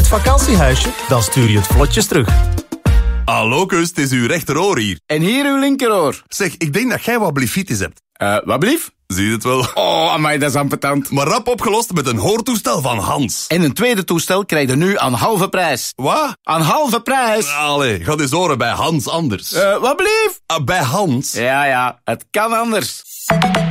het vakantiehuisje? Dan stuur je het vlotjes terug. Hallo Kus, het is uw rechteroor hier. En hier uw linkeroor. Zeg, ik denk dat jij wat blefitis hebt. Wat blief? Zie je het wel? Oh, amai, dat is ambetant. Maar rap opgelost met een hoortoestel van Hans. En een tweede toestel krijg je nu aan halve prijs. Wat? Aan halve prijs? Allee, ga eens horen bij Hans anders. Wat blief? Bij Hans? Ja, het kan anders.